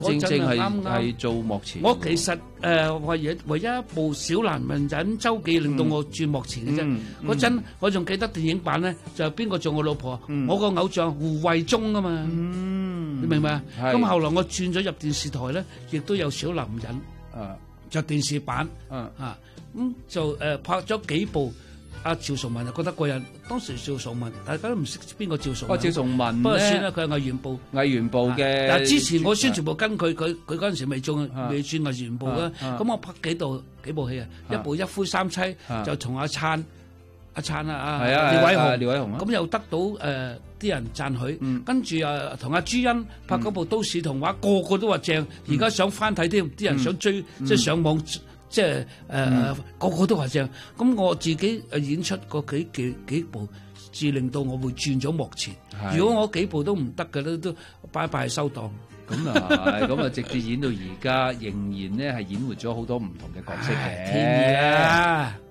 正係做幕前。 我其實唯一一部小男人周記令到我轉幕前嘅啫。嗰陣我仲記得電影版咧，就係邊個做我老婆？我個偶像胡慧中啊嘛。你明唔明啊？咁後來我轉咗入電視台咧，亦都有小男人就電視版咁就拍咗幾部。阿趙崇文就覺得過癮，當時趙崇文大家都唔識邊個趙崇文。 趙崇文不過算啦，佢係藝員部。 藝員部嘅。 嗱，之前我宣傳部跟佢嗰陣時未轉藝員部啦。咁我拍幾部戲啊，一部一夫三妻就同阿燦廖偉雄，咁又得到啲人讚許。跟住同阿朱茵拍嗰部都市童話，個個都話正，而家想翻睇添，啲人想追，即係上網。即係個個都話正，咁我自己演出嗰幾部，至令到我會轉咗幕前。如果我幾部都唔得嘅咧，都拜拜收檔。 咁啊，直至演到而家，仍然咧係演活咗好多唔同嘅角色嘅。 天意啊！